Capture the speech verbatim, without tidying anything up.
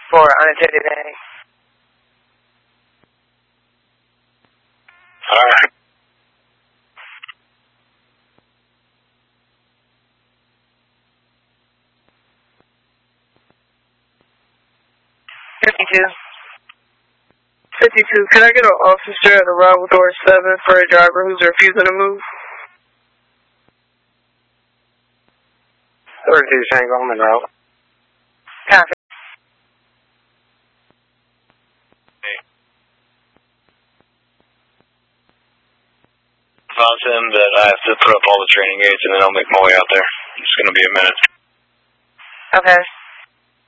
for unattended ag. Alright. fifty-two. fifty-two, can I get an officer at arrival door seven for a driver who's refusing to move? thirty-two Tango, I'm en route. Copy. Advise him that I have to put up all the training gates and then I'll make my way out there. It's going to be a minute. Okay.